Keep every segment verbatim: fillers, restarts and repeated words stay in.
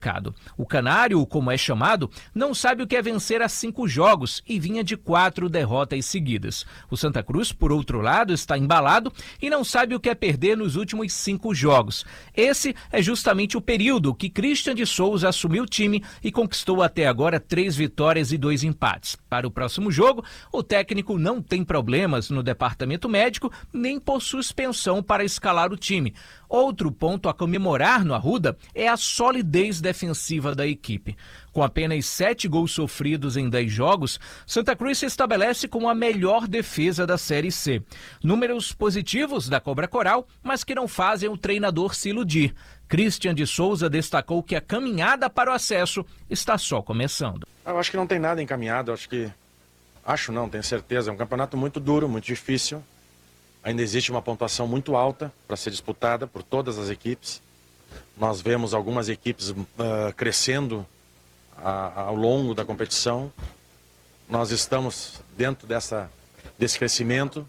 O Canário, como é chamado, não sabe o que é vencer a cinco jogos e vinha de quatro derrotas seguidas. O Santa Cruz, por outro lado, está embalado e não sabe o que é perder nos últimos cinco jogos. Esse é justamente o período que Christian de Souza assumiu o time e conquistou até agora três vitórias e dois empates. Para o próximo jogo, o técnico não tem problemas no departamento médico nem por suspensão para escalar o time. Outro ponto a comemorar no Arruda é a solidez defensiva da equipe. Com apenas sete gols sofridos em dez jogos, Santa Cruz se estabelece como a melhor defesa da Série C. Números positivos da Cobra Coral, mas que não fazem o treinador se iludir. Christian de Souza destacou que a caminhada para o acesso está só começando. Eu acho que não tem nada encaminhado, acho que... Acho não, tenho certeza. É um campeonato muito duro, muito difícil. Ainda existe uma pontuação muito alta para ser disputada por todas as equipes. Nós vemos algumas equipes uh, crescendo a, ao longo da competição. Nós estamos dentro dessa, desse crescimento.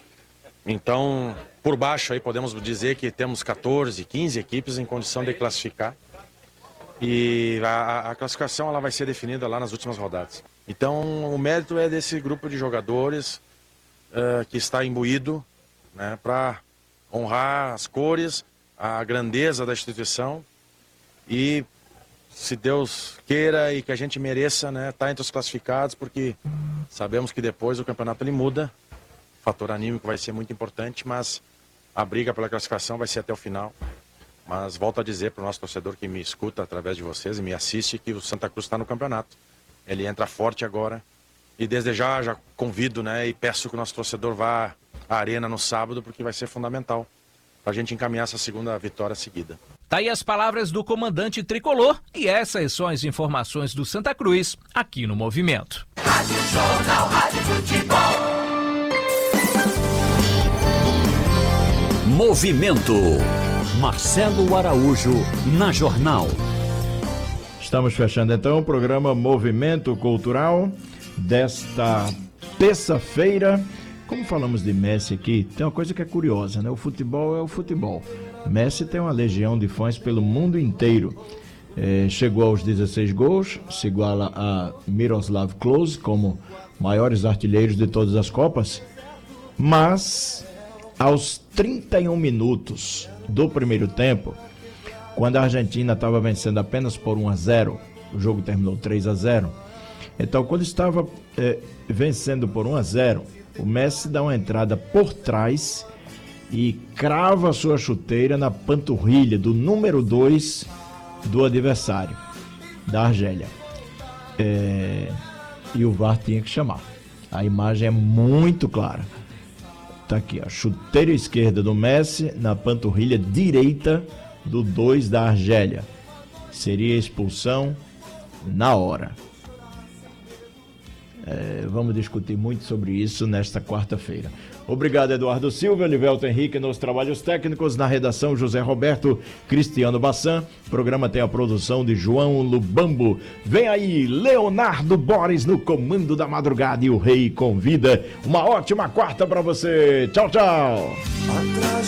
Então, por baixo aí podemos dizer que temos quatorze, quinze equipes em condição de classificar. E a, a classificação ela vai ser definida lá nas últimas rodadas. Então, o mérito é desse grupo de jogadores uh, que está imbuído, né, para honrar as cores, a grandeza da instituição e, se Deus queira e que a gente mereça, né, estar entre os classificados, porque sabemos que depois o campeonato ele muda, o fator anímico vai ser muito importante, mas a briga pela classificação vai ser até o final. Mas volto a dizer para o nosso torcedor que me escuta através de vocês e me assiste que o Santa Cruz está no campeonato. Ele entra forte agora e desde já já convido, né, e peço que o nosso torcedor vá à arena no sábado, porque vai ser fundamental para a gente encaminhar essa segunda vitória seguida. Tá aí as palavras do comandante tricolor e essas são as informações do Santa Cruz aqui no Movimento. Rádio Jornal, Rádio Futebol. Movimento. Marcelo Araújo na Jornal. Estamos fechando então o programa Movimento Cultural desta terça-feira. Como falamos de Messi aqui, tem uma coisa que é curiosa, né? O futebol é o futebol. Messi tem uma legião de fãs pelo mundo inteiro. É, chegou aos dezesseis gols, se iguala a Miroslav Klose como maiores artilheiros de todas as Copas. Mas, aos trinta e um minutos do primeiro tempo, quando a Argentina estava vencendo apenas por um a zero, o jogo terminou três a zero. Então, quando estava é, vencendo por um a zero, o Messi dá uma entrada por trás e crava a sua chuteira na panturrilha do número dois do adversário, da Argélia. É... E o V A R tinha que chamar. A imagem é muito clara. Tá aqui, a chuteira esquerda do Messi na panturrilha direita do dois da Argélia. Seria expulsão na hora. É, vamos discutir muito sobre isso nesta quarta-feira. Obrigado, Eduardo Silva, Livelton Henrique nos trabalhos técnicos, na redação José Roberto, Cristiano Bassan. O programa tem a produção de João Lubambo. Vem aí Leonardo Boris no comando da madrugada e o Rei convida. Uma ótima quarta para você. Tchau, tchau.